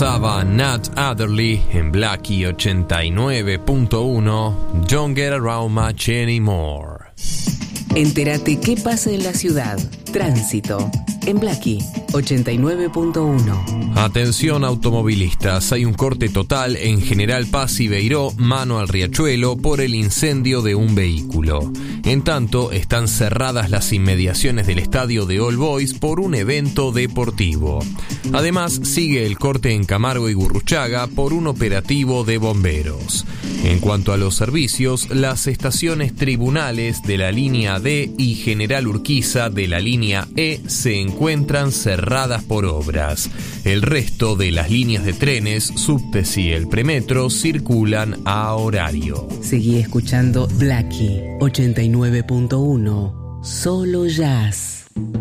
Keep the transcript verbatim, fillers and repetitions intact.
pasaba Nat Adderley en Blackie ochenta y nueve punto uno, Don't Get Around Much Anymore. Entérate qué pasa en la ciudad. Tránsito en Blackie ochenta y nueve punto uno. Atención automovilistas, hay un corte total en General Paz y Beiró, mano al Riachuelo, por el incendio de un vehículo. En tanto, están cerradas las inmediaciones del estadio de All Boys por un evento deportivo. Además, sigue el corte en Camargo y Gurruchaga por un operativo de bomberos. En cuanto a los servicios, las estaciones Tribunales de la línea D y General Urquiza de la línea E se encuentran cerradas por obras. El resto de las líneas de trenes, subtes y el premetro circulan a horario. Seguí escuchando Blackie ochenta y nueve punto uno. Solo jazz.